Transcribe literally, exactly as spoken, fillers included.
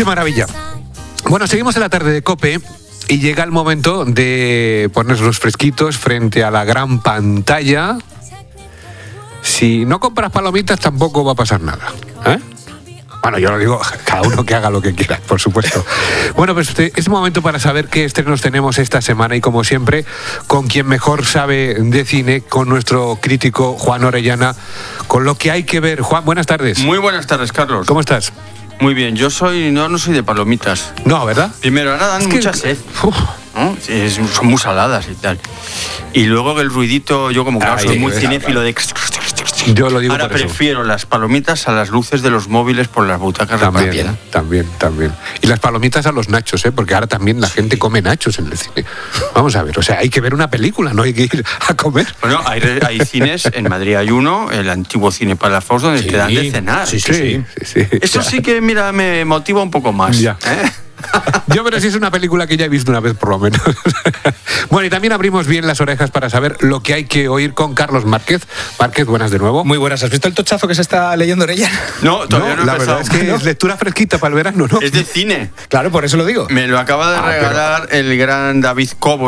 ¡Qué maravilla! Bueno, seguimos en la tarde de COPE y llega el momento de ponernos fresquitos frente a la gran pantalla. Si no compras palomitas tampoco va a pasar nada, ¿eh? Bueno, yo lo digo, cada uno que haga lo que quiera, por supuesto. Bueno, pues es momento para saber qué estrenos tenemos esta semana y, como siempre, con quien mejor sabe de cine, con nuestro crítico Juan Orellana, con lo que hay que ver. Juan, buenas tardes. Muy buenas tardes, Carlos. ¿Cómo estás? Muy bien, yo soy no, no soy de palomitas. No, ¿verdad? Primero, ahora dan es mucha que... sed, ¿no? Es, son muy saladas y tal. Y luego el ruidito, yo como claro, Ay, soy muy es, cinéfilo de... Yo lo digo Ahora por eso. prefiero las palomitas a las luces de los móviles por las butacas También, repartidas. también, también. Y las palomitas a los nachos, ¿eh? Porque ahora también la gente come nachos en el cine. Vamos a ver, o sea, hay que ver una película, no hay que ir a comer. Bueno, hay, hay cines, en Madrid hay uno, el antiguo Cine Palafox, donde Sí, te dan de cenar. Sí, sí, sí. sí, sí. Eso sí que, mira, me motiva un poco más. Ya. ¿eh? Yo, pero sí es una película que ya he visto una vez por lo menos. Bueno, y también abrimos bien las orejas para saber lo que hay que oír con Carlos Márquez. Márquez, buenas de nuevo. Muy buenas. ¿Has visto el tochazo que se está leyendo Orellana? No, todavía no, no he la empezado. verdad es que ¿No? es lectura fresquita para el verano, ¿no? Es de cine. Claro, por eso lo digo. Me lo acaba de Ah, regalar pero... el gran David Cobo.